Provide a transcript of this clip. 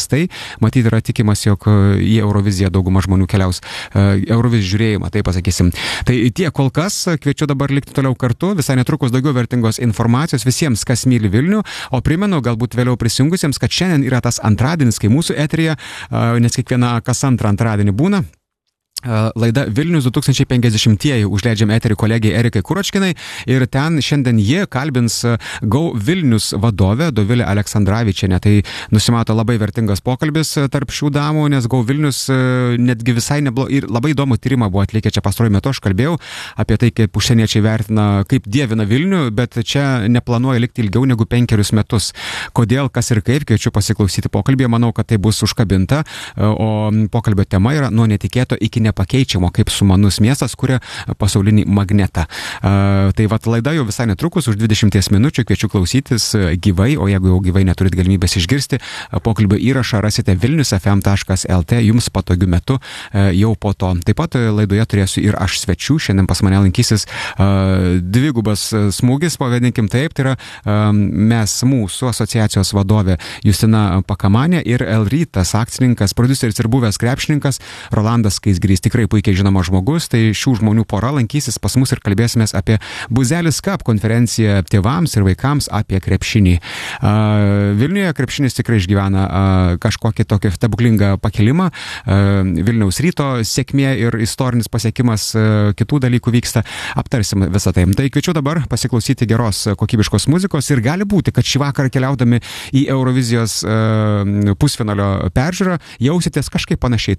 paprastai. Matyt, yra tikimas, jog į Euroviziją dauguma žmonių keliaus Eurovizijos žiūrėjimą, tai pasakysim. Tai tiek kol kas, kviečiu dabar likti toliau kartu, visai netrukus daugiau vertingos informacijos visiems, kas myli Vilnių, o primenu, galbūt vėliau prisijungusiems, kad šiandien yra tas antradienis, kai mūsų eteryje, nes kiekviena kas antrą antradienį būna, laida Vilnius 2050-ieji užleidžiam eterį kolegijai Erikai Kuročkinai ir ten šiandien jie kalbins Go Vilnius vadovę Dovilę Aleksandravičienę. Tai nusimato labai vertingas pokalbis tarp šių damų, nes Go Vilnius netgi visai ir labai įdomų tyrimą buvo atlikę čia pastaruoju metu. Aš kalbėjau apie tai, kaip užsieniečiai vertina, kaip dievina Vilnių, bet čia neplanuoja likti ilgiau negu 5 metus. Kodėl, kas ir kaip, kviečiu pasiklausyti pokalbį. Manau, kad tai bus užkabinta, o pokalbio tema yra nuo netikėto iki nepakeičiamo, kaip sumanus miestas kuria pasaulinį magnetą. Tai vat laida jau visai netrukus, už 20 minučių, kviečiu klausytis gyvai, o jeigu jau gyvai neturit galimybės išgirsti, pokalbio įrašą rasite vilniusfm.lt jums patogiu metu jau po to. Taip pat laidoje turėsiu ir aš svečių, šiandien pas mane lankysis dvigubas smūgis, pavadinkim taip, tai yra mūsų asociacijos vadovė Justina Pakamanė ir Elrytas akcininkas, prodiuseris ir buvęs krepšininkas Rolandas Skaisgirys. Tikrai puikiai žinomas žmogus, tai šių žmonių pora lankysis pas mus ir kalbėsimės apie Buzelis Cup konferenciją tėvams ir vaikams apie krepšinį. Vilniuje krepšinis tikrai išgyvena kažkokį tokį stebuklingą pakilimą. Vilniaus Ryto sėkmė ir istorinis pasiekimas, kitų dalykų vyksta. Aptarsim visą tai. Tai kviečiu dabar pasiklausyti geros kokybiškos muzikos ir gali būti, kad šį vakarą keliaudami į Eurovizijos pusfinalio peržiūrą jausitės kažkaip panašiai